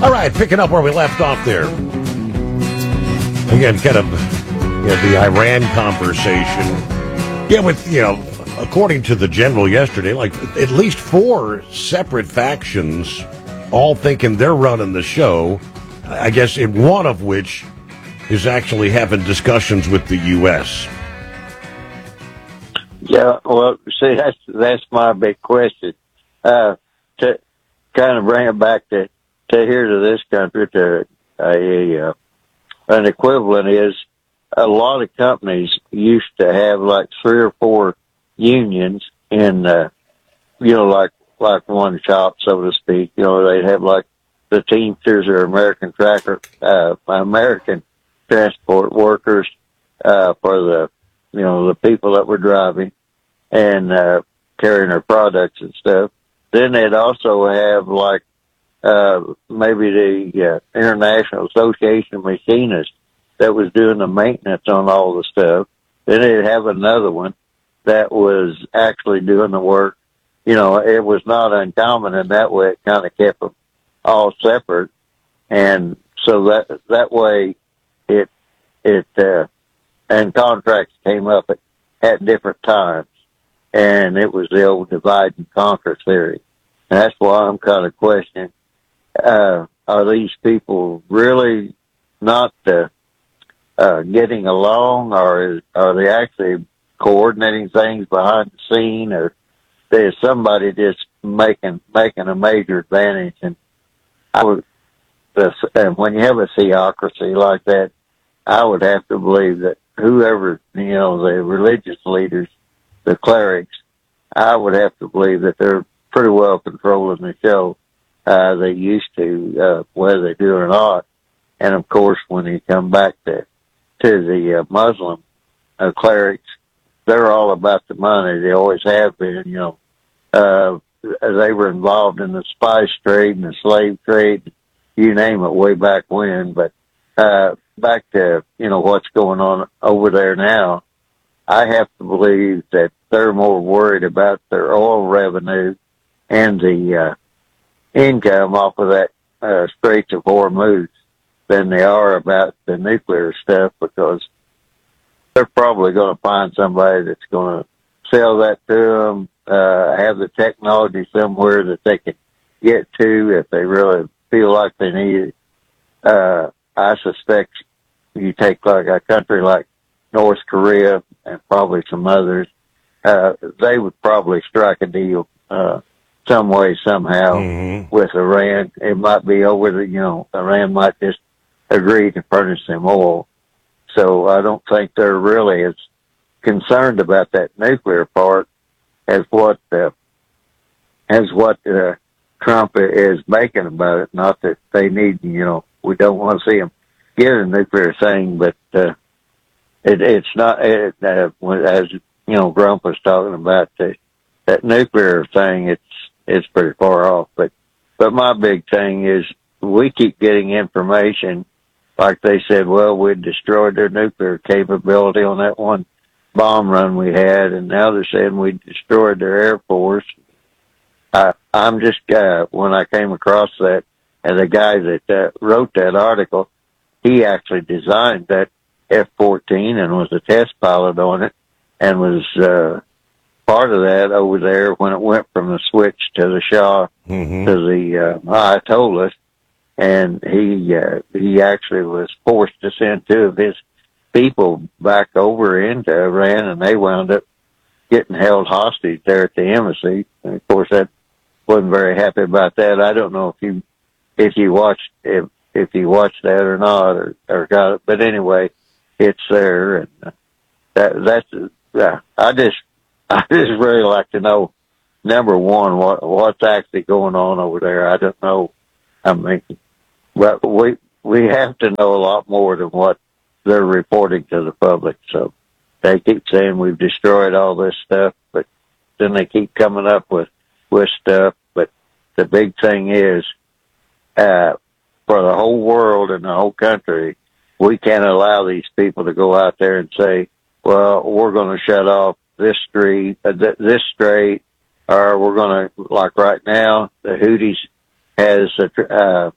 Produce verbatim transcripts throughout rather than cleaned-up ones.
All right, picking up where we left off there. Again, kind of you know, the Iran conversation. Yeah, with, you know, according to the general yesterday, like at least four separate factions all thinking they're running the show. I guess in one of which is actually having discussions with the U S. Yeah, well, see, that's that's my big question. Uh, to kind of bring it back to, to here to this country, to a, uh, an equivalent is a lot of companies used to have like three or four unions in, uh, you know, like, like one shop, so to speak. You know, they'd have like the Teamsters or American Tracker, uh, American Transport Workers, uh, for the, you know, the people that were driving and, uh, carrying their products and stuff. Then they'd also have like, uh, maybe the, uh, International Association of Machinists that was doing the maintenance on all the stuff. Then they'd have another one that was actually doing the work. You know, it was not uncommon in that way. It kind of kept them all separate. And so that, that way it, it, uh, and contracts came up at, at different times. And it was the old divide and conquer theory. And that's why I'm kind of questioning, uh, are these people really not, uh, uh, getting along, or is, are they actually coordinating things behind the scene, or is somebody just making, making a major advantage? And I would, this, and when you have a theocracy like that, I would have to believe that whoever, you know, the religious leaders, the clerics, I would have to believe that they're pretty well controlling the show. Uh, they used to, uh, whether they do or not. And of course, when you come back to, to the uh, Muslim uh, clerics, they're all about the money. They always have been, you know. Uh, they were involved in the spice trade and the slave trade, you name it, way back when. But, uh, back to, you know, what's going on over there now, I have to believe that they're more worried about their oil revenue and the, uh, income off of that, uh, Straits of Hormuz than they are about the nuclear stuff, because they're probably going to find somebody that's going to sell that to them, uh, have the technology somewhere that they can get to if they really feel like they need it. Uh, I suspect you take like a country like North Korea and probably some others, uh, they would probably strike a deal, uh, some way, somehow mm-hmm. with Iran. It might be over the, you know, Iran might just agree to furnish them oil. So I don't think they're really as concerned about that nuclear part as what, uh, as what, uh, Trump is making about it. Not that they need, you know, we don't want to see them get a nuclear thing, but, uh, it, it's not, it, uh, as, you know, Trump was talking about the, that nuclear thing, it's, it's pretty far off. But, but my big thing is we keep getting information like they said, well, we destroyed their nuclear capability on that one bomb run we had, and now they're saying we destroyed their Air Force. I, I'm just, uh, when I came across that, and the guy that uh, wrote that article, he actually designed that F fourteen and was a test pilot on it, and was uh, part of that over there when it went from the switch to the Shah mm-hmm. to the uh, Ayatollah. And he, uh, he actually was forced to send two of his people back over into Iran, and they wound up getting held hostage there at the embassy. And of course, that wasn't very happy about that. I don't know if you, if you watched, if, if you watched that or not, or, or got it. But anyway, it's there. And that, that's, uh, I just, I just really like to know, number one, what, what's actually going on over there. I don't know. I mean, but we, we have to know a lot more than what they're reporting to the public. So they keep saying we've destroyed all this stuff, but then they keep coming up with, with stuff. But the big thing is, uh, for the whole world and the whole country, we can't allow these people to go out there and say, well, we're going to shut off this street, uh, th- this strait, or we're going to, like right now, the Houthis has a, uh,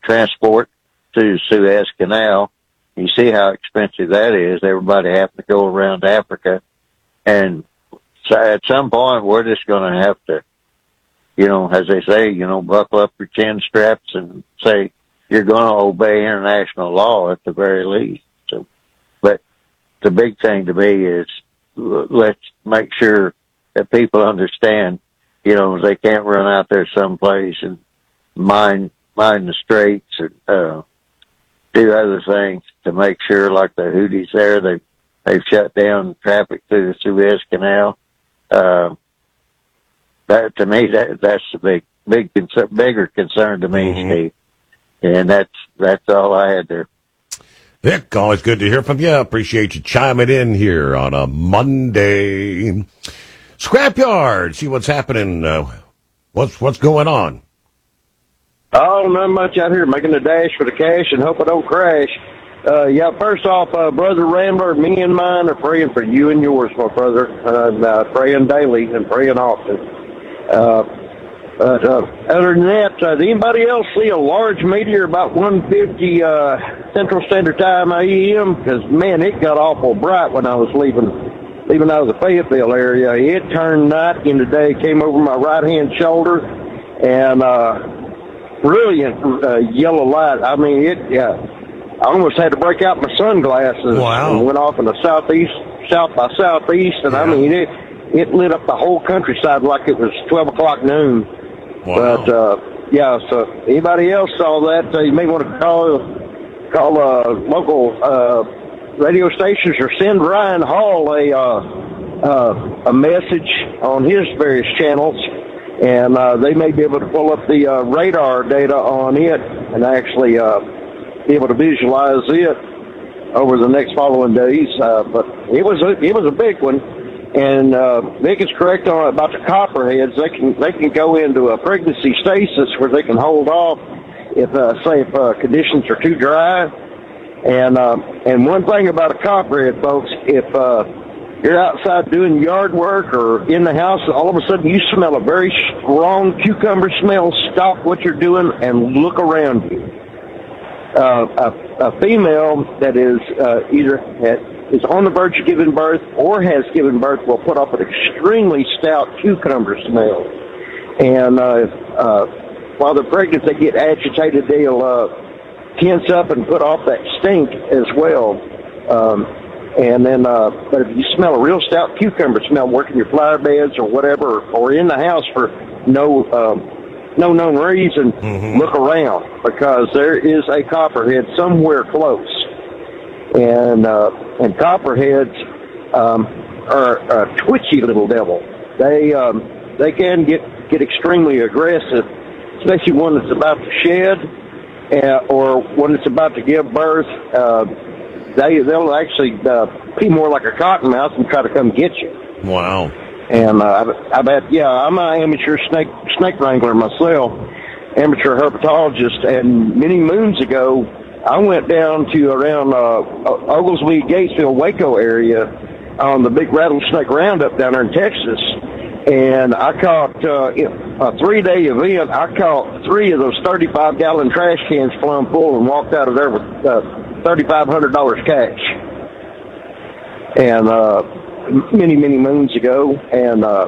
transport to the Suez Canal. You see how expensive that is. Everybody having to go around Africa. And so at some point, we're just going to have to, you know, as they say, you know, buckle up your chin straps and say you're going to obey international law at the very least. So, but the big thing to me is let's make sure that people understand, you know, they can't run out there someplace and mine, mine the straits or, uh, do other things to make sure, like the Houthis there, they, they've shut down traffic through the Suez Canal. Uh, that, to me, that, that's the big, big, concern, bigger concern to me, mm-hmm. Steve. And that's, that's all I had there. Vic, always good to hear from you. Appreciate you chiming in here on a Monday. Scrapyard, see what's happening. Uh, what's, what's going on? Oh, not much out here, making a dash for the cash and hope I don't crash. Uh, yeah, first off, uh, Brother Rambler, me and mine are praying for you and yours, my brother. Uh, uh, praying daily and praying often. Uh, but, uh, other than that, uh, did anybody else see a large meteor about one fifty, uh, Central Standard Time A M? Because, man, it got awful bright when I was leaving, leaving out of the Fayetteville area. It turned night into day, came over my right-hand shoulder, and, uh, brilliant uh, yellow light. I mean, it. Yeah, I almost had to break out my sunglasses. Wow. And went off in the southeast, south by southeast, and yeah. I mean it. It lit up the whole countryside like it was twelve o'clock noon. Wow. But uh, yeah, so anybody else saw that? Uh, you may want to call call uh, local uh, radio stations or send Ryan Hall a uh, uh, a message on his various channels. And uh, they may be able to pull up the uh, radar data on it and actually uh, be able to visualize it over the next following days. Uh, but it was a, it was a big one. And uh, Vic is correct on about the copperheads. They can they can go into a pregnancy stasis where they can hold off if uh, say if uh, conditions are too dry. And uh, and one thing about a copperhead, folks, if uh, you're outside doing yard work or in the house, all of a sudden you smell a very strong cucumber smell, stop what you're doing and look around you. Uh, a, a female that is uh, either at, is on the verge of giving birth or has given birth will put up an extremely stout cucumber smell. And uh, uh, while they're pregnant, they get agitated. They'll uh, tense up and put off that stink as well. Um, And then, uh, but if you smell a real stout cucumber smell working your flower beds or whatever, or in the house for no, um, no known reason, mm-hmm. look around because there is a copperhead somewhere close. And, uh, and copperheads, um, are a twitchy little devil. They, um, they can get, get extremely aggressive, especially one that's about to shed, uh, or when it's about to give birth. Uh, They, they'll actually uh, be more like a cottonmouth and try to come get you. Wow. And uh, I, I bet, yeah, I'm an amateur snake snake wrangler myself, amateur herpetologist, and many moons ago, I went down to around uh, Oglesby, Gatesville, Waco area on the big rattlesnake roundup down there in Texas, and I caught uh, a three-day event. I caught three of those thirty-five gallon trash cans plumb full and walked out of there with uh, thirty-five hundred dollars cash. And uh, many, many moons ago. And uh,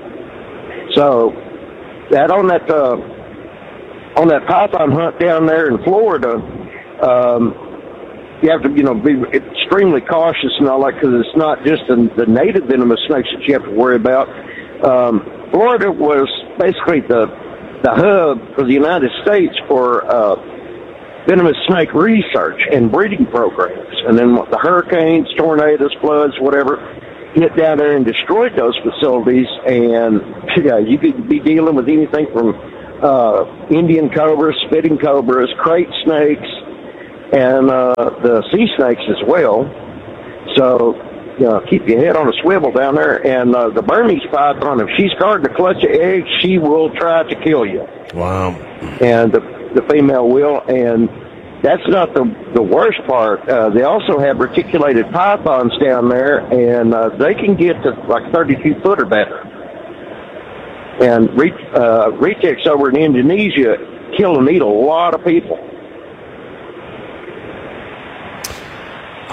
so that on that uh, on that python hunt down there in Florida, um, you have to, you know, be extremely cautious and all that because it's not just the, the native venomous snakes that you have to worry about. Um, Florida was basically the the hub for the United States for uh, venomous snake research and breeding programs. And then the hurricanes, tornadoes, floods, whatever, hit down there and destroyed those facilities. And yeah, you could be dealing with anything from uh, Indian cobras, spitting cobras, crate snakes, and uh, the sea snakes as well. So, you know, keep your head on a swivel down there. And uh, the Burmese python, if she's guarding a clutch of eggs, she will try to kill you. Wow. And the, the female will. And that's not the, the worst part. Uh, they also have reticulated pythons down there, and uh, they can get to like thirty-two foot or better. And re, uh, retics over in Indonesia kill and eat a lot of people.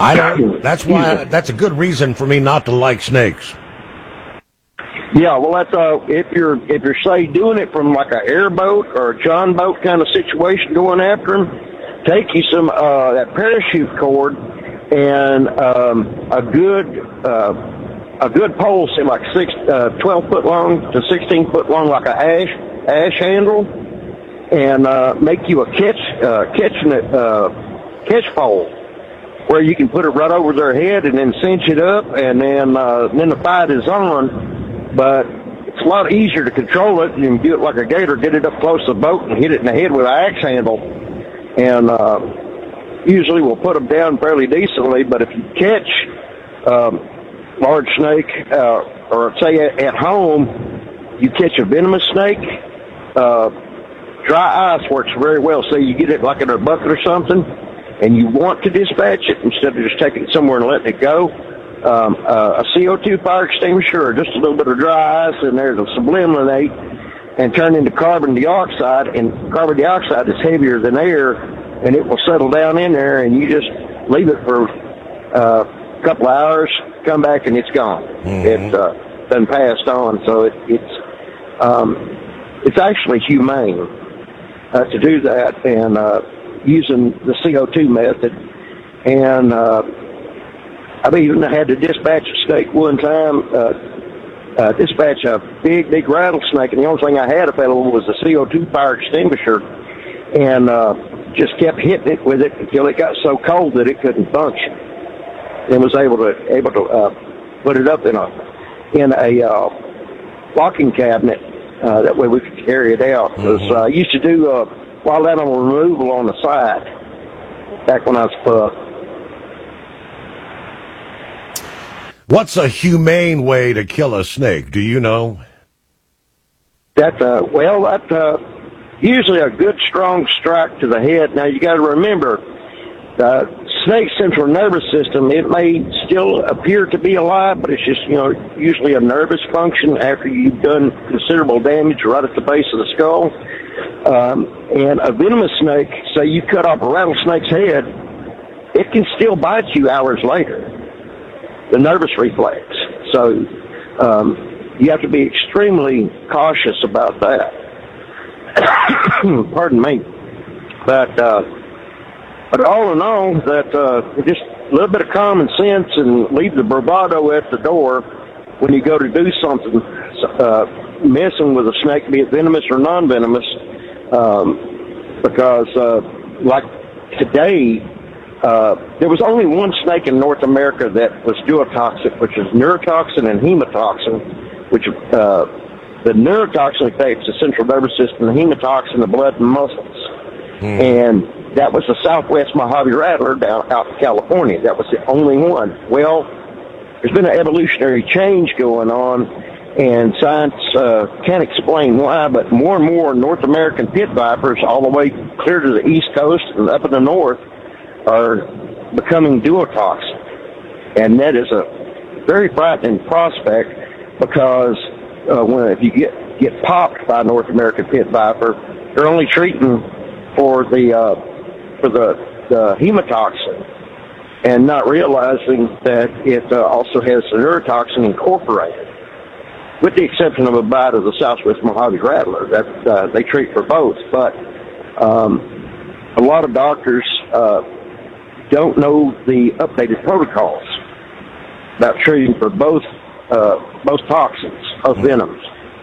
I don't. That's why. That's a good reason for me not to like snakes. Yeah, well, that's uh, if you're if you're say doing it from like an airboat or a John boat kind of situation, going after them, take you some uh, that parachute cord and um, a good uh, a good pole, say like six, uh, twelve foot long to sixteen foot long, like a ash ash handle, and uh, make you a catch uh, catching it uh, catch pole, where you can put it right over their head and then cinch it up, and then uh, then the fight is on. But it's a lot easier to control it. You can do it like a gator, get it up close to the boat and hit it in the head with an axe handle. And uh, usually we'll put them down fairly decently. But if you catch um, large snake, uh, or say at, at home, you catch a venomous snake, uh, dry ice works very well. Say you get it like in a bucket or something, and you want to dispatch it instead of just taking it somewhere and letting it go. Um, uh, a C O two fire extinguisher or just a little bit of dry ice in there to sublimate and turn into carbon dioxide, and carbon dioxide is heavier than air, and it will settle down in there, and you just leave it for uh, a couple of hours, come back, and it's gone. Mm-hmm. It's uh, been passed on, so it, it's um, it's actually humane uh, to do that, and uh, using the C O two method, and uh, I've even had to dispatch a snake one time, uh, uh, dispatch a big, big rattlesnake, and the only thing I had available was a C O two fire extinguisher, and uh, just kept hitting it with it until it got so cold that it couldn't function, and was able to able to uh, put it up in a in a uh, locking cabinet. Uh, that way we could carry it out. Because mm-hmm. uh, I used to do uh, wild animal removal on the side back when I was a pup. What's a humane way to kill a snake? Do you know? That uh, well, that uh, usually a good strong strike to the head. Now you got to remember, the snake's central nervous system. It may still appear to be alive, but it's just you know usually a nervous function after you've done considerable damage right at the base of the skull. Um, and a venomous snake, say you cut off a rattlesnake's head, it can still bite you hours later. The nervous reflex. So um, you have to be extremely cautious about that. Pardon me. But uh, but all in all, that uh, just a little bit of common sense and leave the bravado at the door when you go to do something, uh, messing with a snake, be it venomous or non-venomous, um, because uh, like today, Uh, there was only one snake in North America that was duotoxic, which is neurotoxin and hemotoxin, which uh, the neurotoxin affects the central nervous system, the hemotoxin, the blood and muscles. Mm. And that was the Southwest Mojave Rattler down out in California. That was the only one. Well, there's been an evolutionary change going on, and science uh, can't explain why, but more and more North American pit vipers, all the way clear to the East Coast and up in the north, are becoming duotoxic. And that is a very frightening prospect, because uh, when if you get, get popped by a North American pit viper, they're only treating for the uh, for the, the hemotoxin, and not realizing that it uh, also has the neurotoxin incorporated, with the exception of a bite of the Southwest Mojave Rattler. That uh, they treat for both. But um, a lot of doctors uh, don't know the updated protocols about treating for both uh, both toxins, both venoms.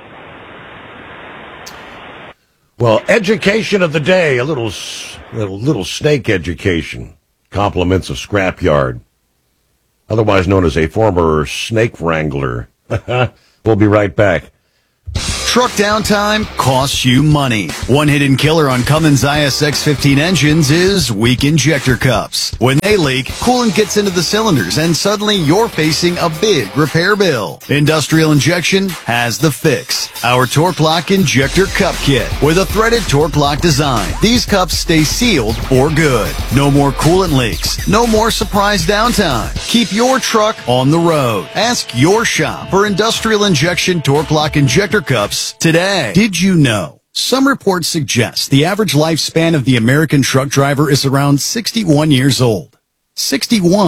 Well, education of the day, a little little, little snake education, compliments of Scrapyard, otherwise known as a former snake wrangler. We'll be right back. Truck downtime costs you money. One hidden killer on Cummins I S X fifteen engines is weak injector cups. When they leak, coolant gets into the cylinders, and suddenly you're facing a big repair bill. Industrial Injection has the fix. Our Torque Lock Injector Cup Kit with a threaded Torque Lock design. These cups stay sealed for good. No more coolant leaks. No more surprise downtime. Keep your truck on the road. Ask your shop for Industrial Injection Torque Lock Injector Cups today. Did you know? Some reports suggest the average lifespan of the American truck driver is around sixty-one years old. sixty-one.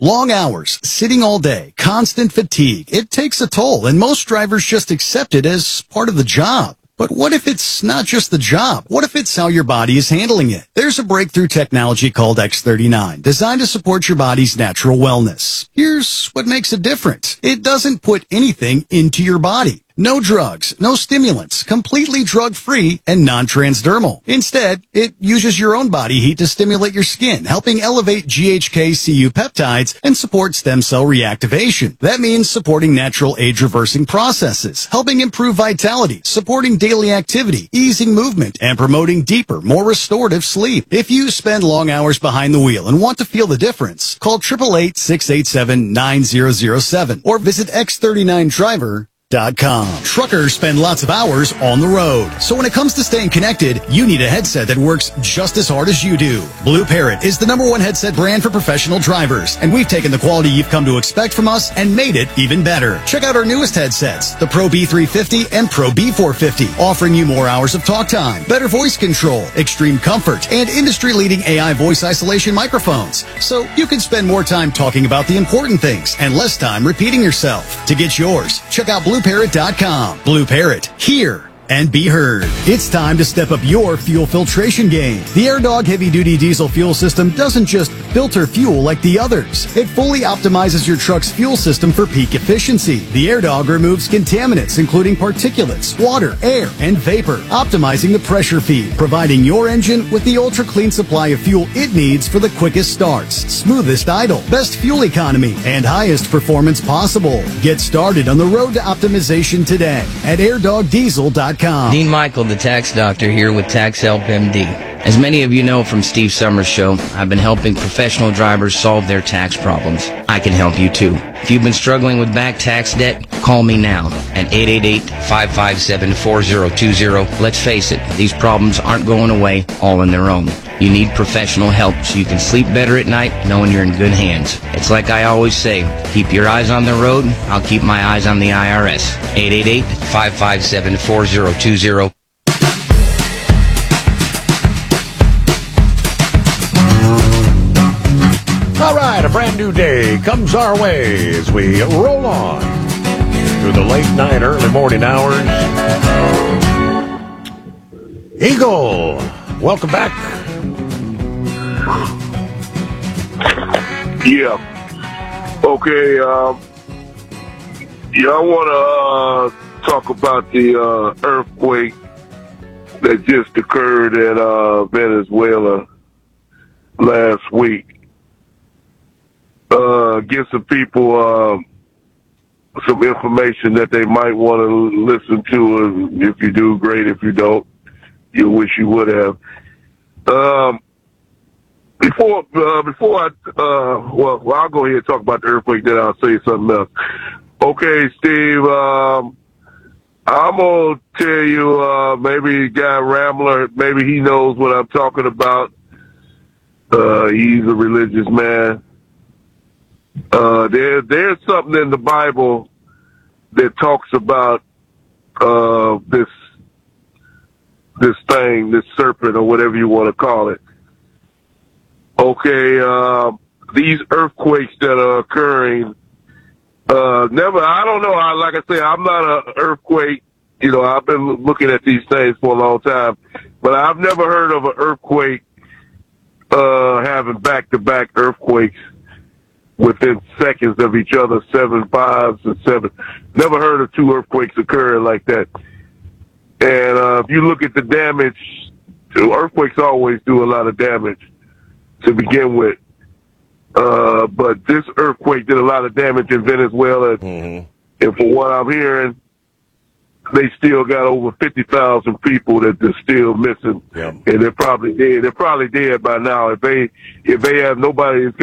Long hours, sitting all day, constant fatigue. It takes a toll, and most drivers just accept it as part of the job. But what if it's not just the job? What if it's how your body is handling it? There's a breakthrough technology called X thirty-nine, designed to support your body's natural wellness. Here's what makes it different. It doesn't put anything into your body. No drugs, no stimulants, completely drug-free and non-transdermal. Instead, it uses your own body heat to stimulate your skin, helping elevate G H K C U peptides and support stem cell reactivation. That means supporting natural age-reversing processes, helping improve vitality, supporting daily activity, easing movement, and promoting deeper, more restorative sleep. If you spend long hours behind the wheel and want to feel the difference, call eight eight eight, six eight seven, nine zero zero seven or visit x thirty-nine driver dot com. Truckers spend lots of hours on the road. So when it comes to staying connected, you need a headset that works just as hard as you do. Blue Parrot is the number one headset brand for professional drivers, and we've taken the quality you've come to expect from us and made it even better. Check out our newest headsets, the Pro B three fifty and Pro B four fifty, offering you more hours of talk time, better voice control, extreme comfort, and industry-leading A I voice isolation microphones. So you can spend more time talking about the important things and less time repeating yourself. To get yours, check out blue parrot dot com. Blue Parrot, hear and be heard. It's time to step up your fuel filtration game. The AirDog heavy-duty diesel fuel system doesn't just filter fuel like the others. It fully optimizes your truck's fuel system for peak efficiency. The AirDog removes contaminants, including particulates, water, air, and vapor, optimizing the pressure feed, providing your engine with the ultra-clean supply of fuel it needs for the quickest starts, smoothest idle, best fuel economy, and highest performance possible. Get started on the road to optimization today at air dog diesel dot com. Dean Michael, the tax doctor, here with Tax Help M D. As many of you know from Steve Summers' show, I've been helping professional drivers solve their tax problems. I can help you too. If you've been struggling with back tax debt, call me now at eight eight eight, five five seven, four zero two zero. Let's face it, these problems aren't going away all on their own. You need professional help so you can sleep better at night knowing you're in good hands. It's like I always say, keep your eyes on the road, I'll keep my eyes on the I R S. eight eight eight, five five seven, four zero two zero. All right, a brand new day comes our way as we roll on through the late night, early morning hours. Eagle, welcome back. Yeah. Okay. Um, yeah, I want to uh, talk about the uh, earthquake that just occurred in uh, Venezuela last week. Uh, give some people uh, some information that they might want to listen to. If you do, great. If you don't, you wish you would have. Um, before uh, before I uh, well, well, I'll go ahead and talk about the earthquake. Then I'll say something else. Okay, Steve. Um, I'm gonna tell you. Uh, maybe Guy Rambler. Maybe he knows what I'm talking about. Uh, he's a religious man. Uh, there, there's something in the Bible that talks about, uh, this, this thing, this serpent or whatever you want to call it. Okay, uh, these earthquakes that are occurring, uh, never, I don't know, I, like I say, I'm not an earthquake, you know, I've been looking at these things for a long time, but I've never heard of an earthquake, uh, having back-to-back earthquakes within seconds of each other, seven fives and seven. Never heard of two earthquakes occurring like that. And uh, if you look at the damage, earthquakes always do a lot of damage to begin with. Uh, but this earthquake did a lot of damage in Venezuela. Mm-hmm. And from what I'm hearing, they still got over fifty thousand people that are still missing. Yep. And they're probably dead. They're probably dead by now. If they, if they have nobody